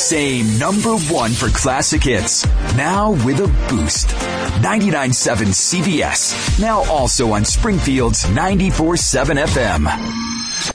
same number one for classic hits, now with a boost. 99.7 CBS, now also on Springfield's 94.7 FM.